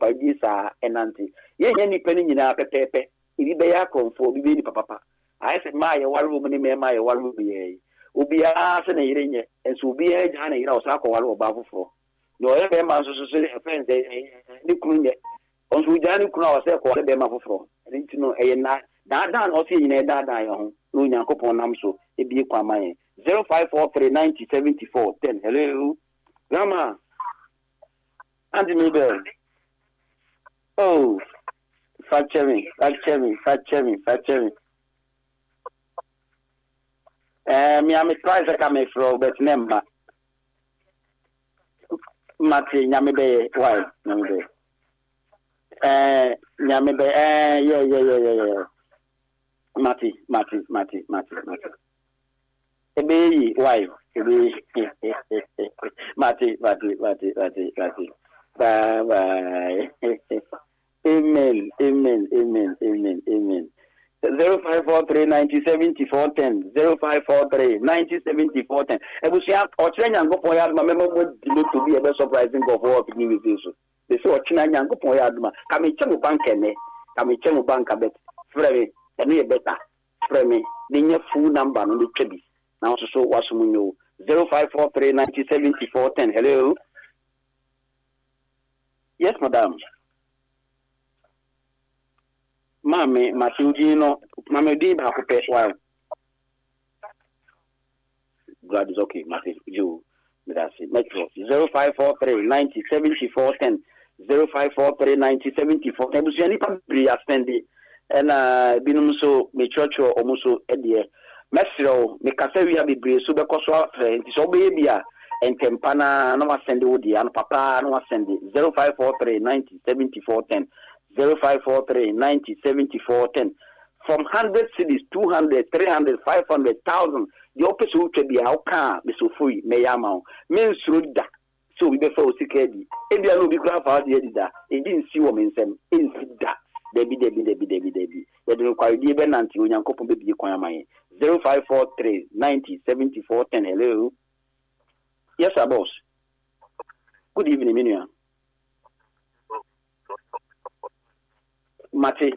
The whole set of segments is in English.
kwadi saa enante ye nya nipa ni nyina pepepe ibi be ya konfo bi ni papa I said my waru mani me my waru bi obi a se na yire nye enso obi a ja na yire o sa ko waru oba foforo no ye be man so friends ni kunu nye onso ja ni kunu o se ko waru be ma foforo nti no e na da o se nyina da ya ho no nyankopon nam so e bi kwa man 0543907410 hello grandma Auntie Mabel. Oh, fat cherry. Me am price that come from but number. Mati nyamebe why nyamebe. Nyamebe yeah. Mati. Ebe why? Ebe Mati. Bye. Amen. 0543907410 0543907410 ebusia ochire nyankopon ya aduma memo mo dile to be a surprising go for up ni with so they say ochire nyankopon ya aduma ka me che mo bank ene ka me che mo bank bet frame ene e better frame ni nya full number no de twebi na so waso nyo 0543907410 hello. Yes, madam. Mame, Matthew, Mame D. Bakupe, while God is okay, Matthew, you, that's it. Metro 0543907410 0543907410. Was any public ascendi and binum so me church or almost edie. Mesro, me caseria be brave, so because so baby. And Tempana, no send the Woody, and Papa, no send it 0543907410 0543907410 from 100 cities, 200, 300, 500,000. The opposite would be our car, be so free, Mayama, means Ruda. So we before Sikedi. If you be graph out the editor, it didn't see women send in that. Debbie. You don't quite even until young couple baby 0543907410. Hello. Yes, sir, boss. Good evening, Minia. Mate.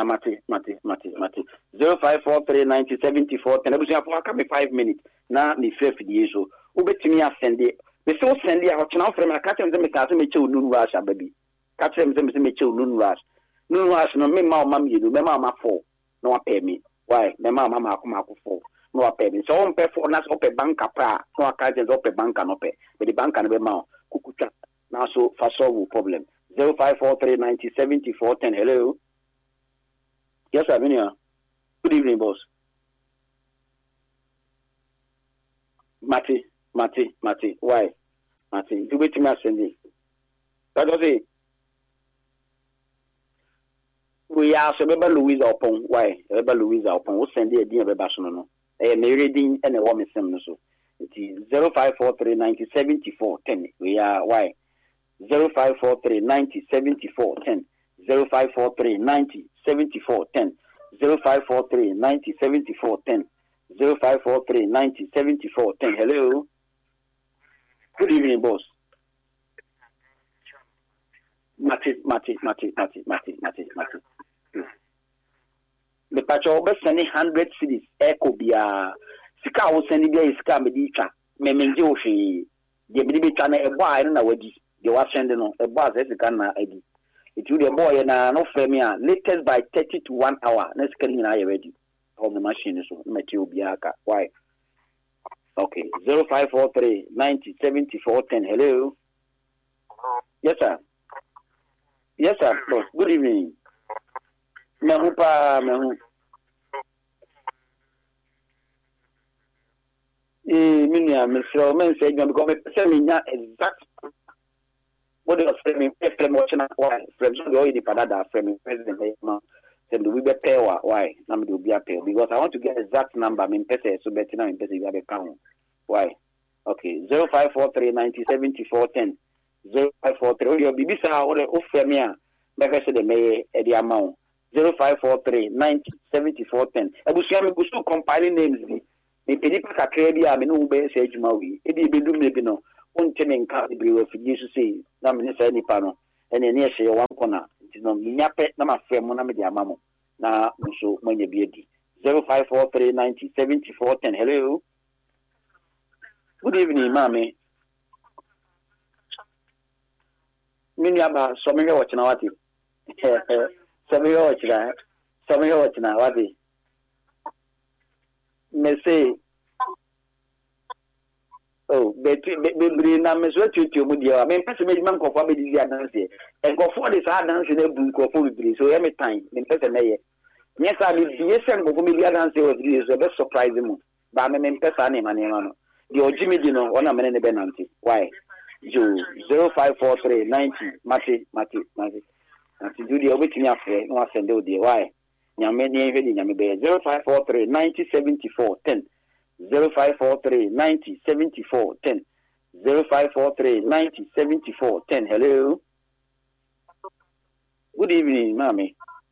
0543907410. I was here for 5 minutes. Now, the 5th year so. Ubet me a send it. The so send it out now from a catch and the Catholic Noon Rush, baby. Catch them Noon Rush. Noon Rush, no, me, mamma, you do, me, mamma, 4. No, pay me. Why? Me, mamma, come out 4. No pay. So on pay for us up a bank pra, no account up a bank and pay. But the bank and be mount. Kukucha. Now so for solve problem. 0543907410. Hello. Yes, I'm in here. Good evening, boss. Mati. Why? Mati. You wait to me send it. That was it. We are so Louisa upon why? Louisa upon who send it a no. Me reading and a woman seminar so. It is 0543907410. We are why 0543907410 0543907410 0543907410 0543907410. Hello. Good evening, boss. Mati. The patrol best sending 100 cities, echo bia. Sika will send it Sika Medica, Memenjoshi, the Medica, a boy, and a wedgie. You are sending on a bus as a gunner ID. It will be a boy and no femia, latest by 30 to 1 hour. Let's get in I ready. Home the machine is Matthew Biaka. Why? Okay, 0543907410. Hello. Yes, sir. Yes, sir. Good evening. Mehupa. Minia, Mr. Men said, you're going to tell me exact what you're framing, watching why, from the Padada, framing President, send the Wibe Pewa, why, number will be a pay, because I want to get exact number, I mean, Pese, so better now in Pese, you have a count. Why? Okay, 0543907410 0543, your Bibisa, or Ufemia, never said the May at the amount. 0543907410. I was still compiling names. The Pedipa Cacabia, Menube, Sage Maui, Eddie Bedum, no, one tenant card, the refugee to say, Namin Sani Pano, and then yes, one corner. It's no nyape na ma frame mo na me dia mamo na so manya bi adi 0543907410. Hello, good evening, mommy. Mini aba so me watch na wati so me watch na wati me say oh be na me so tutu mu dia me pese me man ko fa be di dance e go for this dance na bu ko for be so every time me pese na ye yes I be yes en go me dia dance o di so be surprise mu ba me pese na no di ojimi di no ona me ne be nanti why you 054390 mati nanti do di obetimi afre no asende o di why nyame ni ehwe di nyame be 0543907410 0543907410 0543907410. Hello, good evening, mommy.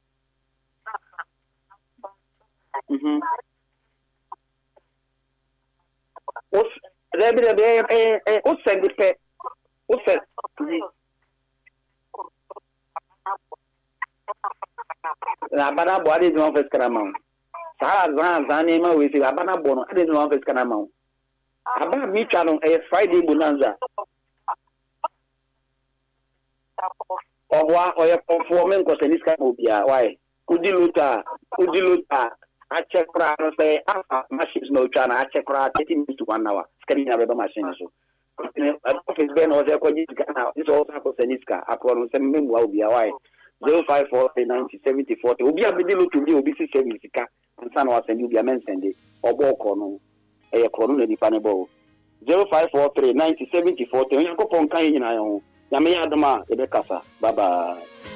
What's the pet? What's that? Abana body no office karamau. Sa zani ma we say abana bono ade no office karamau. Abana mi chano e Friday bonanza. Owa oya performing ko seniska obia why? Udiluta a check ra no say machines no chana a check ra 30 minutes to 1 hour. Scanning a machine so. Office ben o se ko ji kana this also ko seniska akoro se memu obia why? 0543907040 obi abedilu to be obi si service ka ansa na wasend obi amen send obo kono e kono na di panebo 0543907040 onye ko pon kan nyina yo ya me ya adoma e be kasa bye bye.